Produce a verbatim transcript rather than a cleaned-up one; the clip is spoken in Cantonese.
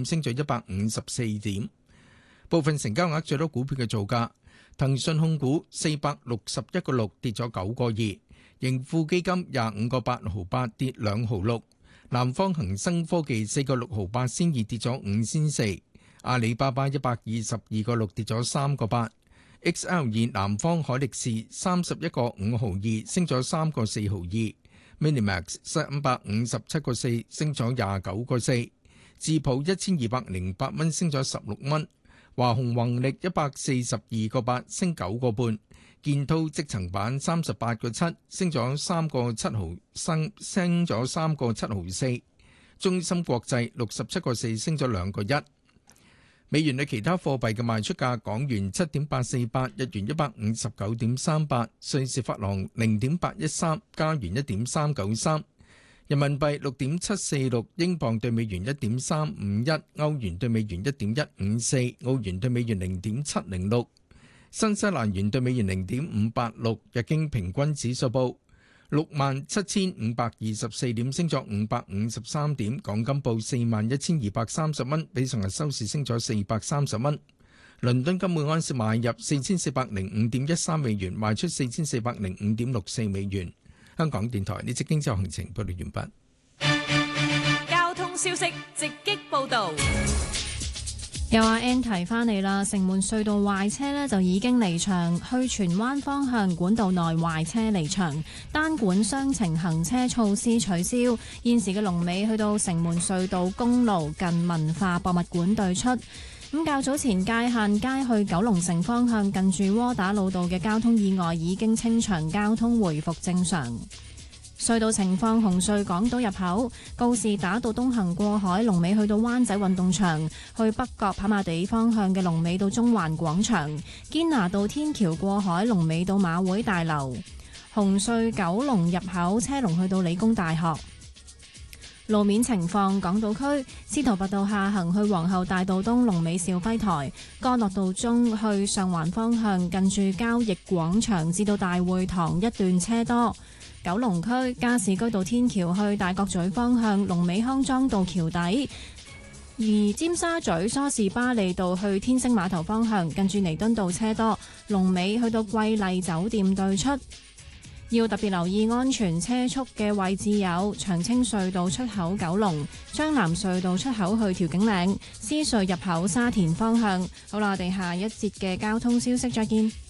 點，升咗一百五十四點。部分成交額最多股票嘅造價：騰訊控股四百六十一個六跌咗九個二，盈富基金廿五個八毫八跌兩毫六，南方恒生科技四個六毫八先二跌咗五先四，阿里巴巴一百二十二個六跌咗三個八。X L 二南方海力士三十一個五毫二升咗三個四毫二 ，Minimax 三百五十七個四升咗廿九個四，智普一千二百零八蚊升咗十六蚊，華虹宏力一百四十二個八升九個半，建滔積層板三十八個七升咗三個七毫升升咗三個七毫四，中芯國際六十七個四升咗兩個一。美元對其他貨幣嘅賣出價：港元七點八四八，日元一百五十九點三八，瑞士法郎零點八一三，加元一點三九三，人民幣六點七四六，英鎊對美元一點三五一，歐元對美元一點一五四，澳元對美元零點七零六，新西蘭元對美元零點五八六，日經平均指數報六萬七千五百二十四點，升咗五百五十三點。港金報四萬一千二百三十蚊，比上日收市升咗四百三十蚊。倫敦金每安士買入四千四百零五點一三美元，賣出四千四百零五點六四美元。香港電台呢則經濟行情報道完畢。交通消息直擊報導。 又話 N 提翻嚟啦，城門隧道壞車呢就已經離場，去荃灣方向管道內壞車離場，單管雙程行車措施取消。現時嘅龍尾去到城門隧道公路近文化博物館對出。咁較早前界限街去九龍城方向近住窩打老道嘅交通意外已經清場，交通回復正常。隧道情況：紅隧港島入口告士打道東行過海，龍尾去到灣仔運動場；去北角跑馬地方向嘅龍尾到中環廣場；堅拿道天橋過海，龍尾到馬會大樓。紅隧九龍入口車龍去到理工大學。路面情況：港島區司徒拔道下行去皇后大道東，龍尾兆輝台；干諾道中去上環方向近住交易廣場至到大會堂一段車多。九龍區加士居道天橋去大角咀方向，龍尾康莊道橋底；而尖沙咀梳士巴利道去天星碼頭方向，近住彌敦道車多，龍尾去到桂麗酒店對出。要特別留意安全車速嘅位置有長青隧道出口九龍、將南隧道出口去調景嶺、獅隧入口沙田方向。好啦，我哋下一節嘅交通消息再見。